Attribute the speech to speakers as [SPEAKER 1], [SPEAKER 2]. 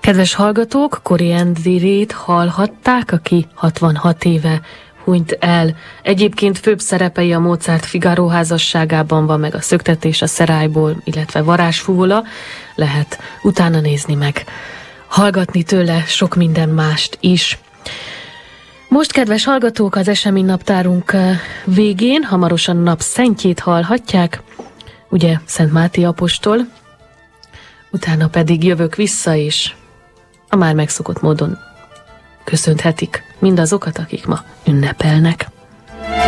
[SPEAKER 1] Kedves hallgatók, Cory Endrét hallhatták, aki 66 éve hunyt el. Egyébként főbb szerepei a Mozart Figaro házasságában van, meg a Szöktetés a Szerályból, illetve Varázsfúvola. Lehet utána nézni meg, hallgatni tőle sok minden mást is. Most, kedves hallgatók, az eseménynaptárunk végén hamarosan napszentjét hallhatják, ugye Szent Máté apostol, utána pedig jövök vissza, és a már megszokott módon köszönhetik mindazokat, akik ma ünnepelnek.